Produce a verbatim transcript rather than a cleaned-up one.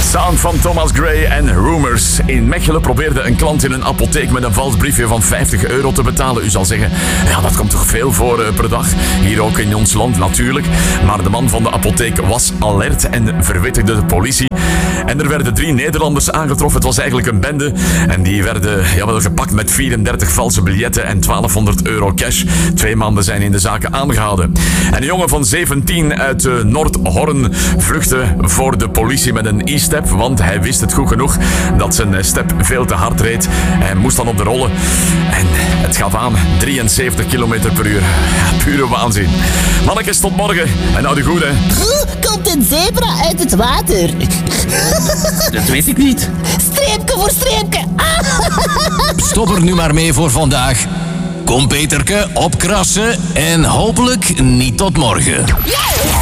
Sound van Thomas Gray en Rumors. In Mechelen probeerde een klant in een apotheek met een vals briefje van vijftig euro te betalen. U zal zeggen, ja, dat komt toch veel voor uh, per dag? Hier ook in ons land natuurlijk. Maar de man van de apotheek was alert en verwittigde de politie. En er werden drie Nederlanders aangetroffen. Het was eigenlijk een bende. En die werden jawel, gepakt met vierendertig valse biljetten en twaalfhonderd euro cash. Twee maanden zijn in de zaken aangehouden. En een jongen van zeventien uit uh, Noordhorn vluchtte voor de politie met een e-step. Want hij wist het goed genoeg dat zijn step veel te hard reed. Hij moest dan op de rollen. En het gaf aan drieënzeventig kilometer per uur. Ja, pure waanzin. Mannetjes, tot morgen. En nou de goede. Komt een zebra uit het water? Dat weet ik niet. Streepje voor streepje. Stop er nu maar mee voor vandaag. Kom Peterke, opkrassen en hopelijk niet tot morgen. Yeah!